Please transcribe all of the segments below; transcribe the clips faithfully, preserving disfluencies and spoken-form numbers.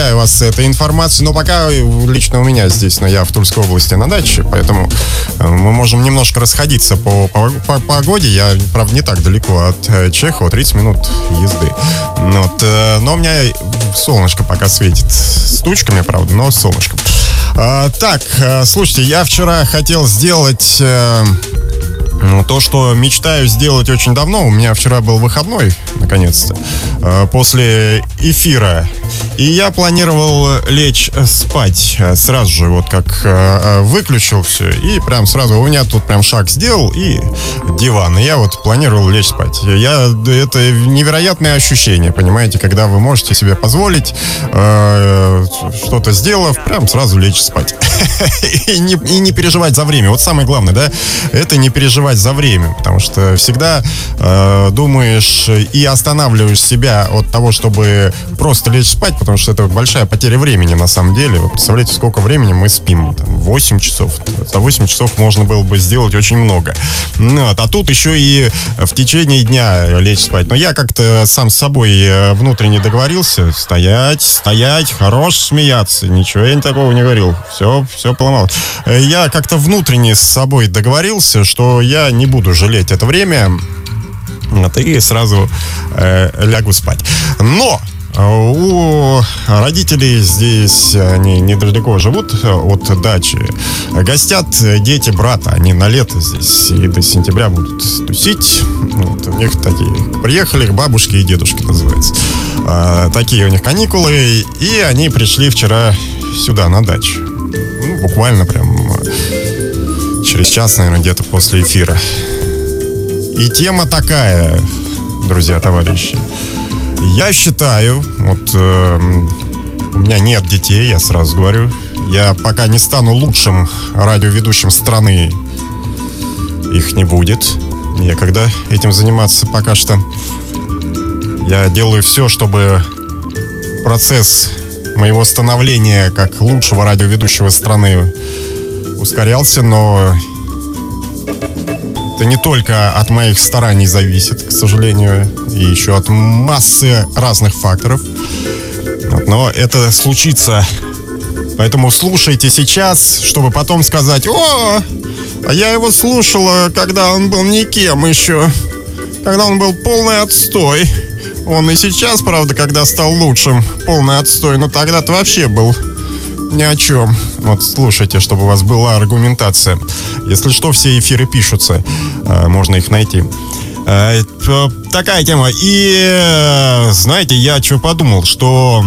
вас этой информацией, но пока лично у меня здесь, но я в Тульской области на даче, поэтому мы можем немножко расходиться по, по, по погоде. Я, правда, не так далеко от Чехова, тридцать минут езды. Вот, но у меня солнышко пока светит с тучками, правда, но с солнышком. А, так, слушайте, я вчера хотел сделать э, то, что мечтаю сделать очень давно. У меня вчера был выходной, наконец-то, э, после эфира. И я планировал лечь спать сразу же, вот как э, выключил все. И прям сразу у меня тут прям шаг сделал и диван. И я вот планировал лечь спать. Я, это невероятное ощущение, понимаете, когда вы можете себе позволить, э, что-то сделав, прям сразу лечь спать. И не, и не переживать за время. Вот самое главное, да, это не переживать за время. Потому что всегда э, думаешь и останавливаешь себя от того, чтобы просто лечь спать, потому что это большая потеря времени на самом деле. Вы представляете, сколько времени мы спим? Там, восемь часов. За восемь часов можно было бы сделать очень много. Вот. А тут еще и в течение дня лечь спать. Но я как-то сам с собой внутренне договорился. Стоять, стоять, хорош смеяться. Ничего я такого не говорил. Все, все поломал. Я как-то внутренне с собой договорился, что я не буду жалеть это время. Вот, и сразу э, лягу спать. Но у родителей здесь, они недалеко живут от дачи. Гостят дети брата. Они на лето здесь и до сентября будут тусить. Вот, у них такие приехали к бабушке и дедушке, называется. А, такие у них каникулы. И они пришли вчера сюда, на дачу. Ну, буквально прям через час, наверное, где-то после эфира. И тема такая, друзья, товарищи. Я считаю, вот э, у меня нет детей, я сразу говорю, я пока не стану лучшим радиоведущим страны, их не будет. Некогда этим заниматься пока что. Я делаю все, чтобы процесс моего становления как лучшего радиоведущего страны ускорялся, но это не только от моих стараний зависит, к сожалению, и еще от массы разных факторов. Но это случится. Поэтому слушайте сейчас, чтобы потом сказать: о, а я его слушала, когда он был никем еще, когда он был полный отстой. Он и сейчас, правда, когда стал лучшим, полный отстой, но тогда-то вообще был ни о чем. Вот слушайте, чтобы у вас была аргументация. Если что, все эфиры пишутся, можно их найти. Такая тема. И знаете, я что подумал, что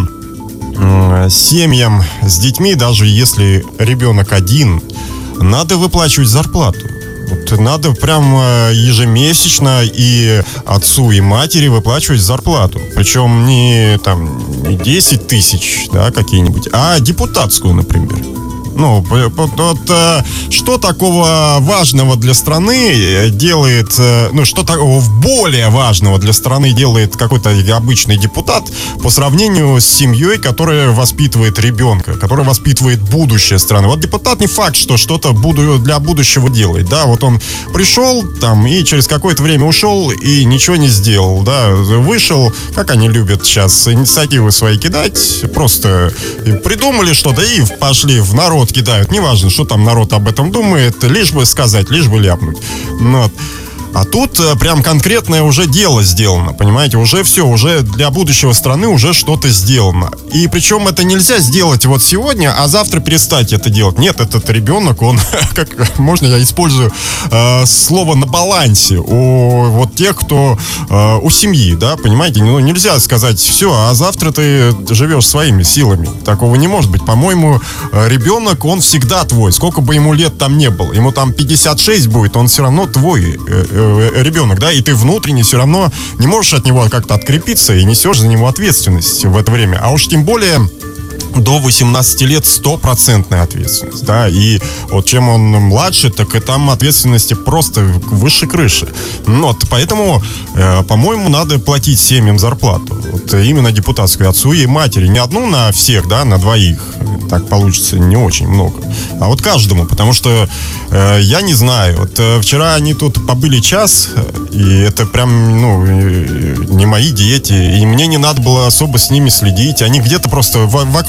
семьям с детьми, даже если ребенок один, надо выплачивать зарплату. Вот надо прям ежемесячно и отцу, и матери выплачивать зарплату. Причем не, там, не десять тысяч, да, какие-нибудь, а депутатскую, например. Ну, вот, вот, что такого важного для страны делает, ну, что такого более важного для страны делает какой-то обычный депутат по сравнению с семьей, которая воспитывает ребенка, которая воспитывает будущее страны. Вот депутат не факт, что что-то для будущего делает, да, вот он пришел там и через какое-то время ушел и ничего не сделал, да, вышел, как они любят сейчас инициативы свои кидать, просто придумали что-то и пошли в народ кидают. Неважно, что там народ об этом думает, лишь бы сказать, лишь бы ляпнуть. Вот. А тут прям конкретное уже дело сделано, понимаете, уже все, уже для будущего страны уже что-то сделано. И причем это нельзя сделать вот сегодня, а завтра перестать это делать. Нет, этот ребенок, он, как можно я использую э, слово на балансе у вот тех, кто э, у семьи, да, понимаете, ну нельзя сказать, все, а завтра ты живешь своими силами. Такого не может быть. По-моему, ребенок, он всегда твой, сколько бы ему лет там не было. Ему там пятьдесят шесть будет, он все равно твой э, ребенок, да, и ты внутренне все равно не можешь от него как-то открепиться и несешь за него ответственность в это время. А уж тем более до восемнадцати лет стопроцентная ответственность, да, и вот чем он младше, так и там ответственности просто выше крыши. Вот, поэтому, э, по-моему, надо платить семьям зарплату, вот именно депутатскую, отцу и матери, не одну на всех, да, на двоих, так получится не очень много, а вот каждому, потому что э, я не знаю, вот э, вчера они тут побыли час, и это прям, ну, не мои дети, и мне не надо было особо с ними следить, они где-то просто в- вокруг